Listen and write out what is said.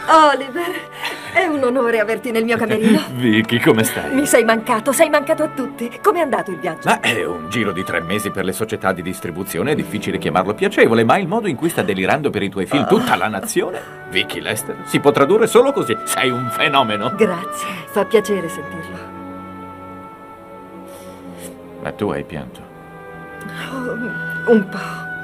Oliver, è un onore averti nel mio camerino. Vicky, come stai? Mi sei mancato a tutti. Com'è andato il viaggio? Ma è un giro di 3 mesi per le società di distribuzione, è difficile chiamarlo piacevole, ma il modo in cui sta delirando per i tuoi film tutta la nazione, Vicky Lester, si può tradurre solo così. Sei un fenomeno. Grazie, fa piacere sentirlo. Ma tu hai pianto. Oh, un po'.